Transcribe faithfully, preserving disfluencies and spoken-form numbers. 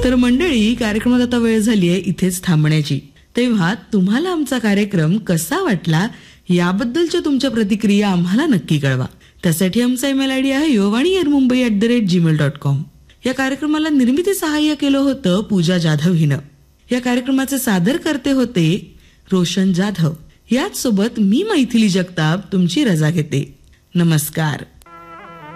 तर मंडळी, कार्यक्रमात आता वेळ झालीये इथेच थांबण्याची. तेव्हा तुम्हाला आमचा कार्यक्रम कसा वाटला याबद्दलच्या तुमच्या प्रतिक्रिया आम्हाला नक्की कळवा. त्यासाठी आमचा ईमेल आयडी आहे Yuvavani air Mumbai at the rate Gmail dot com. या कार्यक्रमाला निर्मिती सहाय्य केलं होतं पूजा जाधव हिनं. या कार्यक्रमाचे सादर करते होते रोशन जाधव. याच सोबत मी मैथिली जगताप तुमची रजा घेते. नमस्कार.